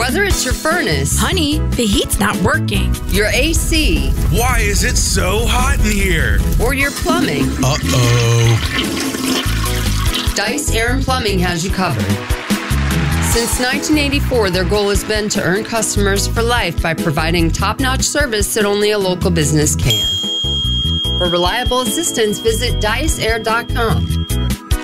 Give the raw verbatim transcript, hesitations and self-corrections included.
Whether it's your furnace, honey, the heat's not working, your A C, why is it so hot in here? Or your plumbing. Uh-oh. Dice Air and Plumbing has you covered. Since nineteen eighty-four, their goal has been to earn customers for life by providing top-notch service that only a local business can. For reliable assistance, visit dice air dot com.